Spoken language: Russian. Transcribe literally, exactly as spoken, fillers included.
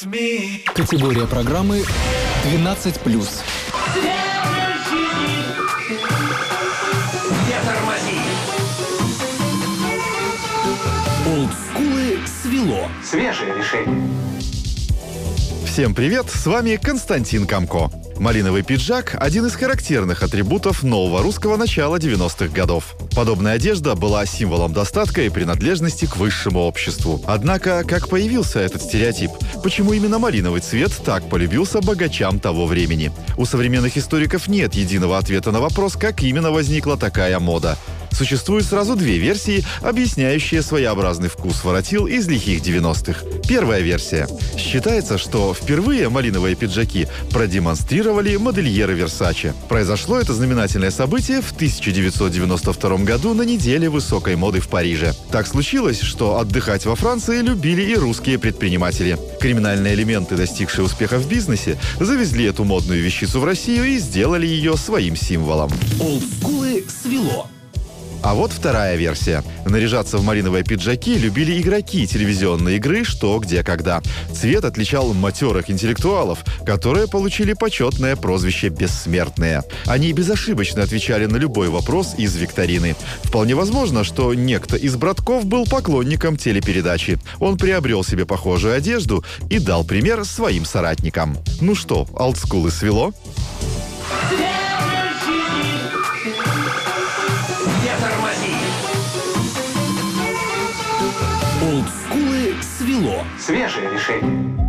Категория программы двенадцать плюс. Олдскулы свело. Свежее решение. Всем привет, с вами Константин Камко. Малиновый пиджак – один из характерных атрибутов нового русского начала девяностых годов. Подобная одежда была символом достатка и принадлежности к высшему обществу. Однако, как появился этот стереотип? Почему именно малиновый цвет так полюбился богачам того времени? У современных историков нет единого ответа на вопрос, как именно возникла такая мода. Существует сразу две версии, объясняющие своеобразный вкус воротил из лихих девяностых. Первая версия. Считается, что впервые малиновые пиджаки продемонстрировали модельеры Versace. Произошло это знаменательное событие в тысяча девятьсот девяносто втором году на неделе высокой моды в Париже. Так случилось, что отдыхать во Франции любили и русские предприниматели. Криминальные элементы, достигшие успеха в бизнесе, завезли эту модную вещицу в Россию и сделали ее своим символом. Олдскулы свело. А вот вторая версия. Наряжаться в малиновые пиджаки любили игроки телевизионной игры «Что, где, когда». Цвет отличал матерых интеллектуалов, которые получили почетное прозвище «бессмертные». Они безошибочно отвечали на любой вопрос из викторины. Вполне возможно, что некто из братков был поклонником телепередачи. Он приобрел себе похожую одежду и дал пример своим соратникам. Ну что, олдскулы свело? Олдскулы свело. Свежее решение.